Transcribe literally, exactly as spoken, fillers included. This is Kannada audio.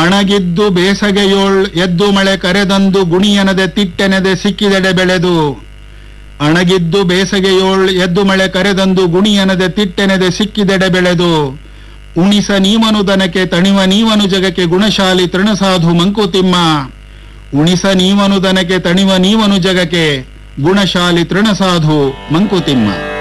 ಅಣಗಿದ್ದು ಬೇಸಗೆಯೋಳ್ ಎದ್ದು ಮಳೆ ಕರೆದಂದು ಗುಣಿಯನದೆ ತಿಟ್ಟೆನೆದೆ ಸಿಕ್ಕಿದೆಡೆ ಬೆಳೆದು. ಅಣಗಿದ್ದು ಬೇಸಗೆಯೋಳ್ ಎದ್ದು ಮಳೆ ಕರೆದಂದು ಗುಣಿಯನದೆ ತಿಟ್ಟೆನೆದೆ ಸಿಕ್ಕಿದೆಡೆ ಬೆಳೆದು. ಉಣಿಸ ನೀವನು ದನಕ್ಕೆ ತಣಿವ ನೀವನು ಜಗಕ್ಕೆ ಗುಣಶಾಲಿ ತೃಣಸಾಧು ಮಂಕುತಿಮ್ಮ. ಉಣಿಸ ನೀವನು ದನಕ್ಕೆ ತಣಿವ ನೀವನು ಜಗಕ್ಕೆ ಗುಣಶಾಲಿ ತೃಣಸಾಧು ಮಂಕುತಿಮ್ಮ.